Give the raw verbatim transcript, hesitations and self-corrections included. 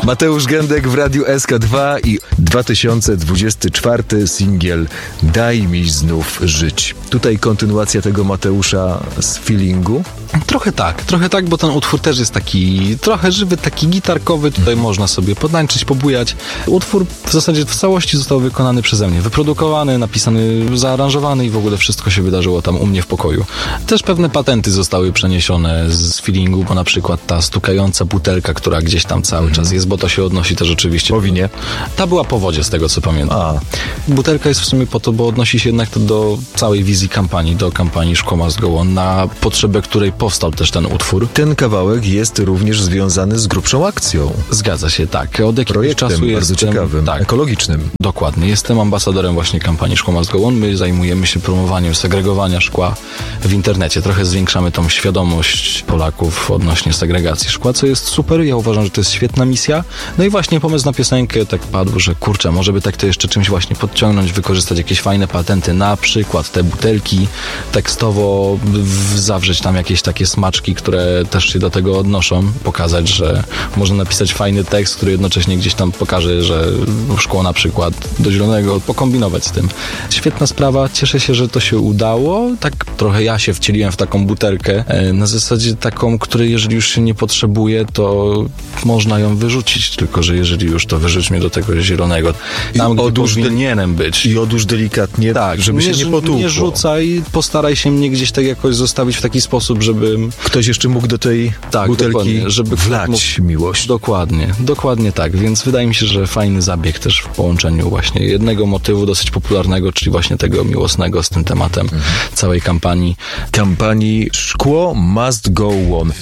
Mateusz Gędek w Radiu S K dwa i dwa tysiące dwudziesty czwarty singiel Daj mi znów żyć. Tutaj kontynuacja tego Mateusza z feelingu. Trochę tak, trochę tak, bo ten utwór też jest taki trochę żywy, taki gitarkowy. Tutaj mm. można sobie potańczyć, pobujać. Utwór w zasadzie w całości został wykonany przeze mnie. Wyprodukowany, napisany, zaaranżowany i w ogóle wszystko się wydarzyło tam u mnie w pokoju. Też pewne patenty zostały przeniesione z feelingu, bo na przykład ta stukająca butelka, która gdzieś tam cały mm. czas jest, bo to się odnosi też oczywiście. Po winie? Ta była po wodzie, z tego co pamiętam. A. Butelka jest w sumie po to, bo odnosi się jednak to do całej wizji kampanii, do kampanii Szkło Must Go On, na potrzebę której powstał też ten utwór. Ten kawałek jest również związany z grubszą akcją. Zgadza się, tak. Od jakiegoś Projektem czasu bardzo jestem, ciekawym, tak, ekologicznym. Dokładnie. Jestem ambasadorem właśnie kampanii Szkło Must Go On. My zajmujemy się promowaniem segregowania szkła w internecie. Trochę zwiększamy tą świadomość Polaków odnośnie segregacji szkła, co jest super. Ja uważam, że to jest świetna misja. No i właśnie pomysł na piosenkę tak padł, że kurczę, może by tak to jeszcze czymś właśnie podciągnąć, wykorzystać jakieś fajne patenty, na przykład te butelki, tekstowo w, zawrzeć tam jakieś takie smaczki, które też się do tego odnoszą, pokazać, że można napisać fajny tekst, który jednocześnie gdzieś tam pokaże, że szkło na przykład do zielonego, pokombinować z tym. Świetna sprawa, cieszę się, że to się udało. Tak trochę ja się wcieliłem w taką butelkę, na zasadzie taką, której jeżeli już się nie potrzebuje, to można ją wyrzucić, tylko że jeżeli już, to wyrzuć mnie do tego zielonego. Tam, gdzie powinienem być. I odłóż delikatnie, tak, żeby nie, się nie potłukło. Nie rzucaj, postaraj się mnie gdzieś tak jakoś zostawić w taki sposób, żeby ktoś jeszcze mógł do tej tak, butelki żeby wlać mógł... miłość. Dokładnie, dokładnie tak, więc wydaje mi się, że fajny zabieg też w połączeniu właśnie jednego motywu dosyć popularnego, czyli właśnie tego miłosnego z tym tematem mhm. całej kampanii. Kampanii Szkło Must Go On.